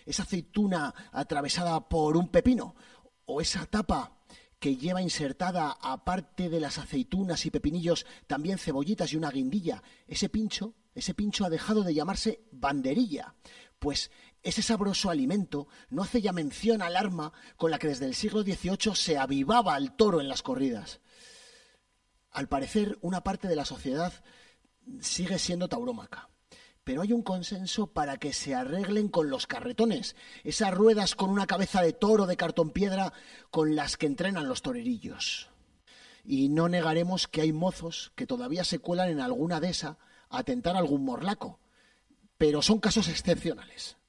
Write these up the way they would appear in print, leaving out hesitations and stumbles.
esa aceituna atravesada por un pepino, o esa tapa que lleva insertada, aparte de las aceitunas y pepinillos, también cebollitas y una guindilla. Ese pincho ha dejado de llamarse banderilla, pues ese sabroso alimento no hace ya mención al arma con la que desde el siglo XVIII se avivaba al toro en las corridas. Al parecer, una parte de la sociedad sigue siendo taurómaca, pero hay un consenso para que se arreglen con los carretones, esas ruedas con una cabeza de toro de cartón piedra con las que entrenan los torerillos. Y no negaremos que hay mozos que todavía se cuelan en alguna dehesa a tentar algún morlaco, pero son casos excepcionales.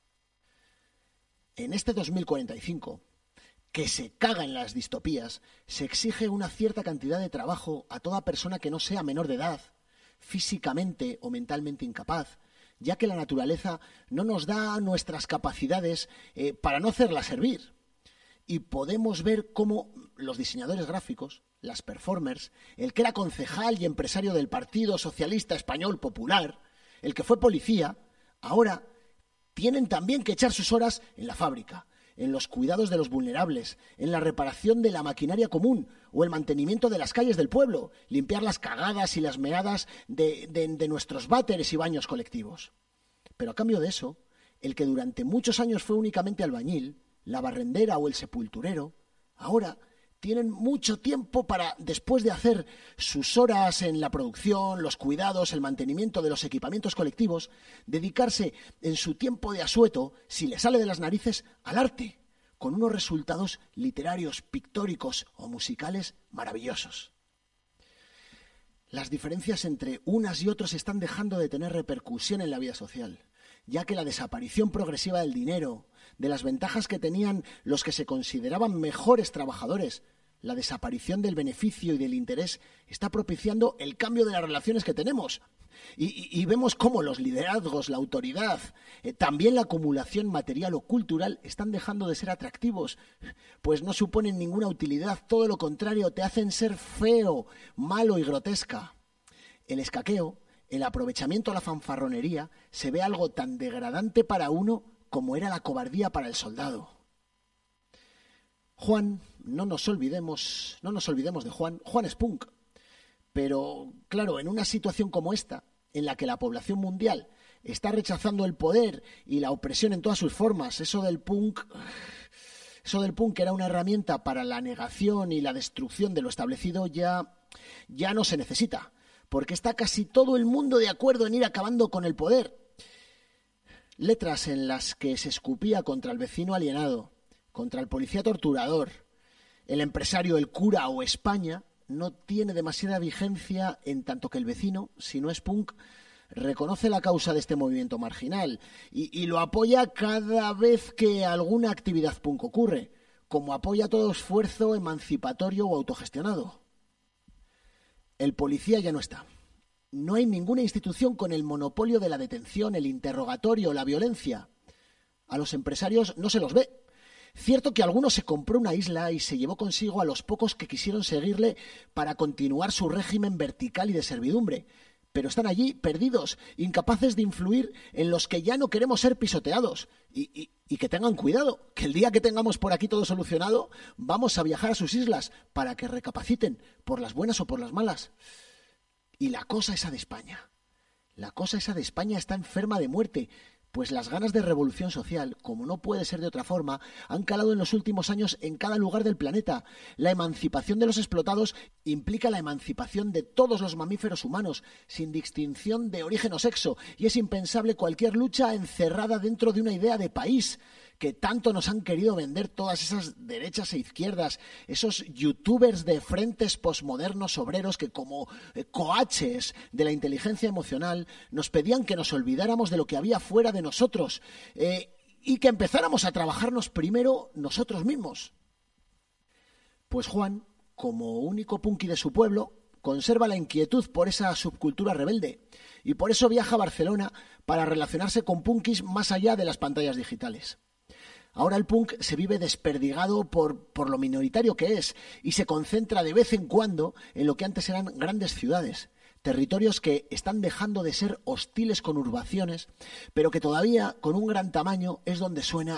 En este 2045, que se caga en las distopías, se exige una cierta cantidad de trabajo a toda persona que no sea menor de edad, físicamente o mentalmente incapaz, ya que la naturaleza no nos da nuestras capacidades para no hacerla servir. Y podemos ver cómo los diseñadores gráficos, las performers, el que era concejal y empresario del Partido Socialista Español Popular, el que fue policía, ahora tienen también que echar sus horas en la fábrica, en los cuidados de los vulnerables, en la reparación de la maquinaria común o el mantenimiento de las calles del pueblo, limpiar las cagadas y las meadas de nuestros váteres y baños colectivos. Pero a cambio de eso, el que durante muchos años fue únicamente albañil, la barrendera o el sepulturero, ahora tienen mucho tiempo para, después de hacer sus horas en la producción, los cuidados, el mantenimiento de los equipamientos colectivos, dedicarse en su tiempo de asueto, si le sale de las narices, al arte, con unos resultados literarios, pictóricos o musicales maravillosos. Las diferencias entre unas y otros están dejando de tener repercusión en la vida social, ya que la desaparición progresiva del dinero, de las ventajas que tenían los que se consideraban mejores trabajadores, la desaparición del beneficio y del interés está propiciando el cambio de las relaciones que tenemos. Y vemos cómo los liderazgos, la autoridad, también la acumulación material o cultural están dejando de ser atractivos, pues no suponen ninguna utilidad, todo lo contrario, te hacen ser feo, malo y grotesca. El escaqueo, el aprovechamiento a la fanfarronería, se ve algo tan degradante para uno como era la cobardía para el soldado. Juan, no nos olvidemos de Juan. Juan es punk. Pero, claro, en una situación como esta, en la que la población mundial está rechazando el poder y la opresión en todas sus formas, eso del punk era una herramienta para la negación y la destrucción de lo establecido, ya no se necesita, porque está casi todo el mundo de acuerdo en ir acabando con el poder. Letras en las que se escupía contra el vecino alienado, contra el policía torturador, el empresario, el cura o España, no tiene demasiada vigencia en tanto que el vecino, si no es punk, reconoce la causa de este movimiento marginal y lo apoya cada vez que alguna actividad punk ocurre, como apoya todo esfuerzo emancipatorio o autogestionado. El policía ya no está. No hay ninguna institución con el monopolio de la detención, el interrogatorio, la violencia. A los empresarios no se los ve. Cierto que alguno se compró una isla y se llevó consigo a los pocos que quisieron seguirle para continuar su régimen vertical y de servidumbre, pero están allí perdidos, incapaces de influir en los que ya no queremos ser pisoteados. Y que tengan cuidado, que el día que tengamos por aquí todo solucionado, vamos a viajar a sus islas para que recapaciten, por las buenas o por las malas. Y la cosa esa de España está enferma de muerte, pues las ganas de revolución social, como no puede ser de otra forma, han calado en los últimos años en cada lugar del planeta. La emancipación de los explotados implica la emancipación de todos los mamíferos humanos, sin distinción de origen o sexo, y es impensable cualquier lucha encerrada dentro de una idea de país, que tanto nos han querido vender todas esas derechas e izquierdas, esos youtubers de frentes posmodernos obreros que como coaches de la inteligencia emocional nos pedían que nos olvidáramos de lo que había fuera de nosotros y que empezáramos a trabajarnos primero nosotros mismos. Pues Juan, como único punky de su pueblo, conserva la inquietud por esa subcultura rebelde y por eso viaja a Barcelona para relacionarse con punkis más allá de las pantallas digitales. Ahora el punk se vive desperdigado por lo minoritario que es y se concentra de vez en cuando en lo que antes eran grandes ciudades, territorios que están dejando de ser hostiles conurbaciones, pero que todavía con un gran tamaño es donde suena